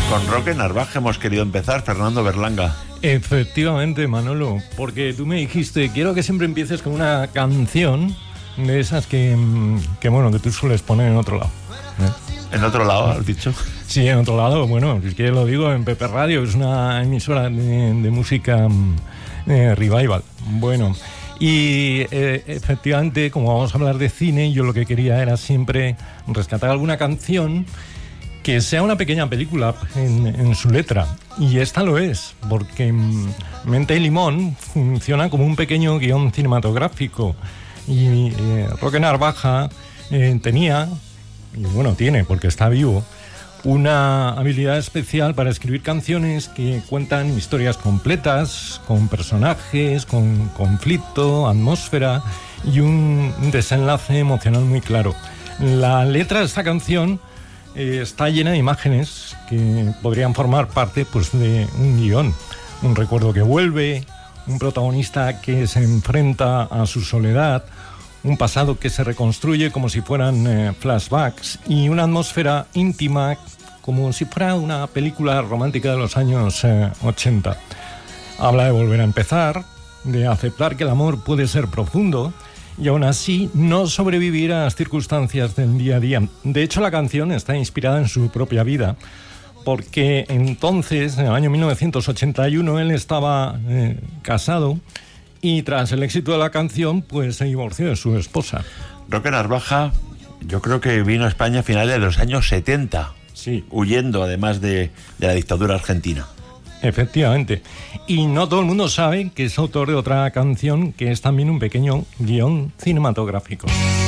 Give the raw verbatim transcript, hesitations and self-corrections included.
Con Roque Narvaja hemos querido empezar, Fernando Berlanga. Efectivamente, Manolo, porque tú me dijiste, quiero que siempre empieces con una canción de esas que, que bueno, que tú sueles poner en otro lado. ¿Eh? ¿En otro lado, has dicho? Sí, en otro lado, bueno, es que lo digo en Pepe Radio, es una emisora de, de música eh, revival. Bueno, y eh, efectivamente, como vamos a hablar de cine, yo lo que quería era siempre rescatar alguna canción que sea una pequeña película en, en su letra. Y esta lo es, porque Menta y Limón funciona como un pequeño guión cinematográfico. Y eh, Roque Narvaja eh, tenía, y bueno, tiene, porque está vivo, una habilidad especial para escribir canciones que cuentan historias completas, con personajes, con conflicto, atmósfera y un desenlace emocional muy claro. La letra de esta canción eh, está llena de imágenes que podrían formar parte, pues, de un guión. Un recuerdo que vuelve, un protagonista que se enfrenta a su soledad, un pasado que se reconstruye como si fueran eh, flashbacks y una atmósfera íntima como si fuera una película romántica de los años eh, ochenta. Habla de volver a empezar, de aceptar que el amor puede ser profundo y aún así no sobrevivir a las circunstancias del día a día. De hecho, la canción está inspirada en su propia vida, porque entonces, en el año mil novecientos ochenta y uno, él estaba eh, casado y tras el éxito de la canción, pues se divorció de su esposa. Roque Narvaja, yo creo que vino a España a finales de los años setenta, sí, huyendo además de, de la dictadura argentina. Efectivamente. Y no todo el mundo sabe que es autor de otra canción que es también un pequeño guión cinematográfico.